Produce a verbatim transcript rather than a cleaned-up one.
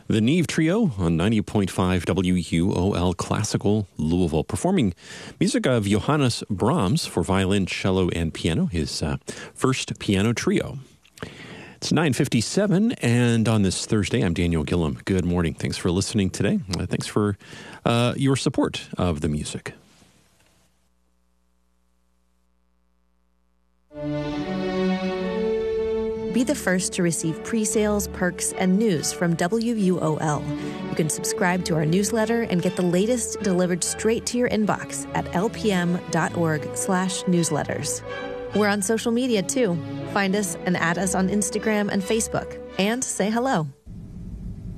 The Neve Trio on ninety point five W U O L Classical Louisville, performing music of Johannes Brahms for violin, cello, and piano, his uh, first piano trio. It's nine fifty-seven, and on this Thursday, I'm Daniel Gillum. Good morning. Thanks for listening today. Uh, thanks for uh, your support of the music. Be the first to receive pre-sales, perks, and news from W U O L. You can subscribe to our newsletter and get the latest delivered straight to your inbox at lpm.org slash newsletters. We're on social media too. Find us and add us on Instagram and Facebook. And say hello.